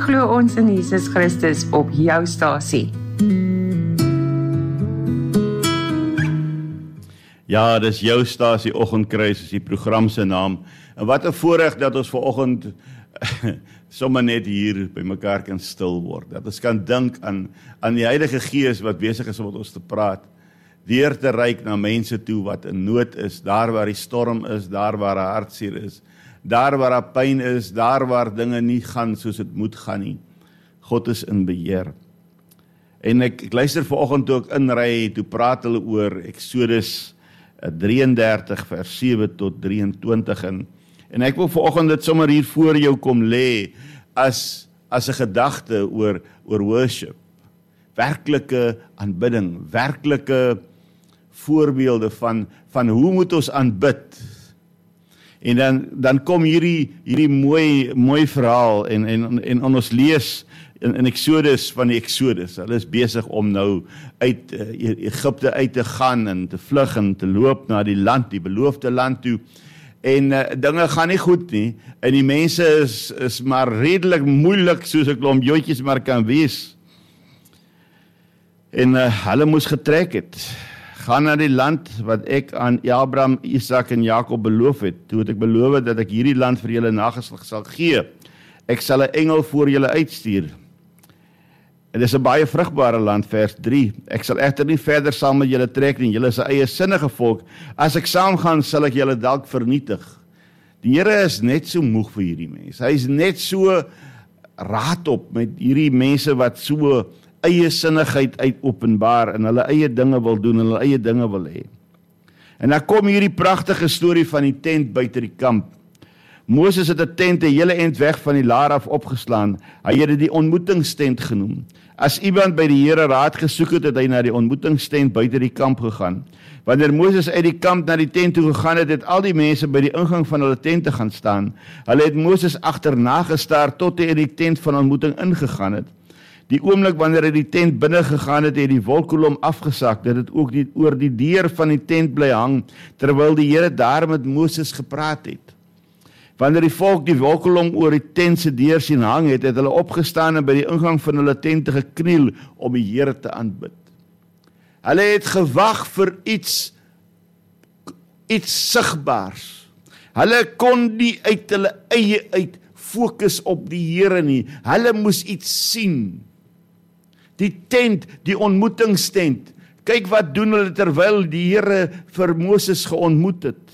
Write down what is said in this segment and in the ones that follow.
glo ons in Jesus Christus op jou stasie. Ja, dis jou stasie Oggendkruis, is die program se naam. En wat 'n voorreg dat ons vanoggend sommer net hier by mekaar kan stil word. Dat ons kan dink aan die Heilige Gees wat besig is om met ons te praat. Deur te reik na mense toe wat in nood is, daar waar die storm is, daar waar 'n hartseer is, daar waar 'n pyn is, daar waar dinge nie gaan soos dit moet gaan nie. God is in beheer. En ek luister vanoggend toe ek inry, toe praat hulle oor Exodus 33 vers 7 tot 23 en ek wil vanoggend dit sommer hier voor jou kom lê as 'n gedagte oor worship. Werklike aanbidding, werklike voorbeelde van hoe moet ons aanbid. En dan kom hierdie mooi verhaal en ons lees in Exodus van die Exodus. Hulle is besig om nou uit Egipte uit te gaan en te vlug en te loop na die land, die beloofde land toe. En dinge gaan nie goed nie. En die mense is maar redelik moeilik, soos 'n klomp joetjies maar kan wees. En hulle moes getrek het. Gaan na die land wat ek aan Abraham, Isak en Jakob beloof het. Toe het ek beloof dat ek hierdie land vir julle nageslag sal gee. Ek sal 'n engel voor julle uitstuur. En dit is 'n baie vrugbare land, vers 3. Ek sal egter nie verder saam met julle trek nie. Julle is 'n eie sinnige volk. As ek saamgaan, sal ek julle dalk vernietig. Die Here is net so moeg vir hierdie mense. Hy is net so raad op met hierdie mense wat so eie sinnigheid uit openbaar en hulle eie dinge wil doen en hulle eie dinge wil hê. En dan kom hierdie pragtige storie van die tent buite die kamp. Moses het 'n tent 'n hele eind weg van die laar af opgeslaan. Hy het dit die ontmoetingstent genoem. As iemand by die Here raad gesoek het, het hy na die ontmoetingstent buite die kamp gegaan. Wanneer Moses uit die kamp na die tent toe gegaan het, het al die mense by die ingang van hulle tente gaan staan. Hulle het Moses agterna gestaar tot hy in die tent van ontmoeting ingegaan het. Die oomblik wanneer hy die tent binne gegaan het, het die wolkkolom afgesak, dat het ook oor die deur van die tent bly hang, terwyl die Here daar met Moses gepraat het. Wanneer die volk die wolkkolom oor die tent se deur sien hang het, het hulle opgestaan en by die ingang van hulle tente gekniel om die Here te aanbid. Hulle het gewag vir iets sigbaars. Hulle kon nie uit hulle eie uit fokus op die Here nie. Hulle moes iets sien. Die tent, die ontmoetingstent. Kyk wat doen hulle terwyl die Here vir Moses geontmoet het.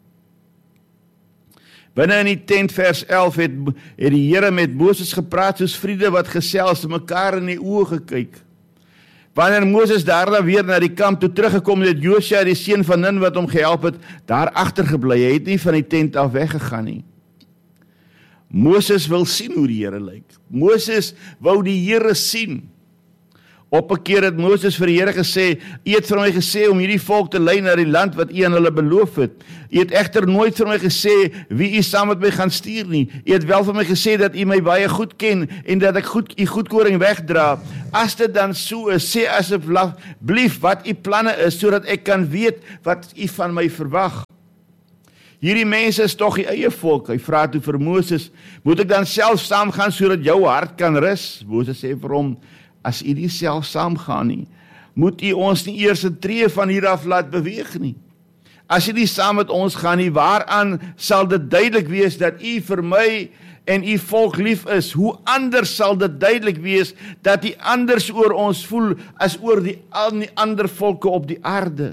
Binne in die tent vers 11 het die Here met Moses gepraat soos vriende wat gesels en mekaar in die oë gekyk. Wanneer Moses daarna weer na die kamp toe teruggekom het, Josua die seun van Nun wat hom gehelp het, daar agtergebly. Hy het nie van die tent af weggegaan nie. Moses wil sien hoe die Here lyk. Moses wou die Here sien. Op 'n keer het Moses vir die Here gesê, U het vir my gesê om hierdie volk te lei na die land wat U aan hulle beloof het. U het egter nooit vir my gesê wie U saam met my gaan stuur nie. U het wel vir my gesê dat U my baie goed ken en dat ek U goedkeuring wegdra. As dit dan so is, sê asseblief wat U planne is, sodat ek kan weet wat U van my verwag. Hierdie mense is tog die eie volk. Hy vra toe vir Moses, moet ek dan self saamgaan sodat jou hart kan rus? Moses sê vir hom, as U nie self saamgaan nie, moet U ons nie eers 'n tree van hier af laat beweeg nie. As U nie saam met ons gaan nie, waaraan sal dit duidelik wees dat U vir my en U volk lief is? Hoe anders sal dit duidelik wees dat U anders oor ons voel as oor die ander volke op die aarde?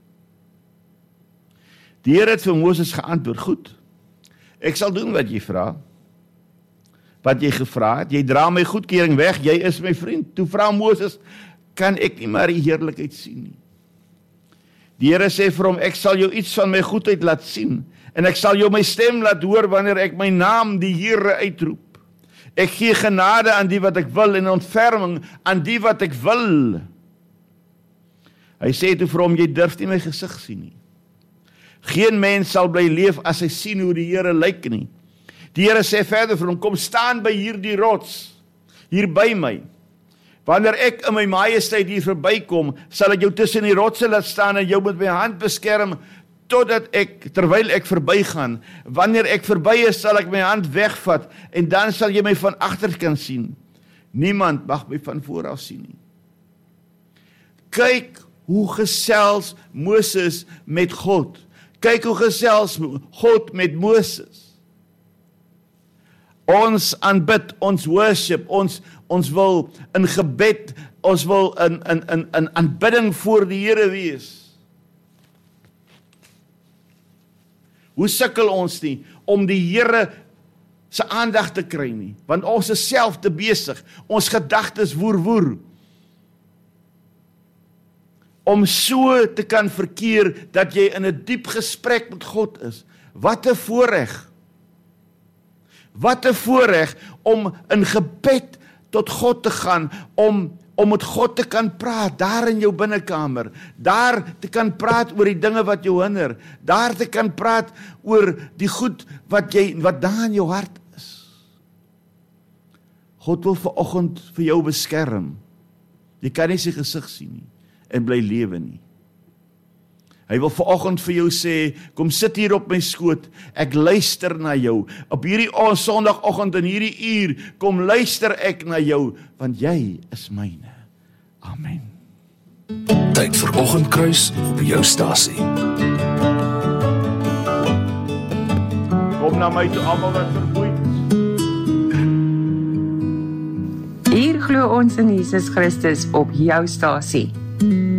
Die Here het vir Moses geantwoord, goed, ek sal doen wat jy vra. Wat jy gevra het, jy dra my goedkeuring weg, jy is my vriend. Toe vra Moses, kan ek nie maar die heerlikheid sien nie. Die Here sê vir hom, ek sal jou iets van my goedheid laat sien, en ek sal jou my stem laat hoor wanneer ek my naam die Here uitroep. Ek gee genade aan die wat ek wil, en ontferming aan die wat ek wil. Hy sê toe vir hom, jy durf nie my gesig sien nie. Geen mens sal bly leef as hy sien hoe die Here lyk nie. Die Here sê verder vir hom, kom staan by hierdie rots, hier by my. Wanneer ek in my majesteit hier verbykom, sal ek jou tussen die rotse laat staan en jou met my hand beskerm, totdat terwyl ek verbygaan, wanneer ek verby is, sal ek my hand wegvat, en dan sal jy my van agter kan sien. Niemand mag my van voor af sien nie. Kyk hoe gesels Moses met God. Kyk hoe gesels God met Moses. Ons aanbid, ons worship, ons wil in gebed, ons wil in aanbidding voor die Here wees. Hoe sukkel ons nie om die Here se aandag te kry nie, want ons is self te besig, ons gedagtes woer. Om so te kan verkeer dat jy in 'n diep gesprek met God is. Wat 'n voorreg. Wat 'n voorreg om in gebed tot God te gaan, om met God te kan praat, daar in jou binnekamer, daar te kan praat oor die dinge wat jou hinder, daar te kan praat oor die goed wat daar in jou hart is. God wil vanoggend vir jou beskerm. Jy kan nie sy gesig sien nie en bly lewe nie. Hy wil vanoggend vir jou sê, kom sit hier op my skoot, ek luister na jou. Op hierdie Sondagoggend in hierdie uur, kom luister ek na jou, want jy is myne. Amen. Tyd vir Oggendkruis op jou stasie. Kom na my toe almal wat vermoeid is. Hier glo ons in Jesus Christus op jou stasie.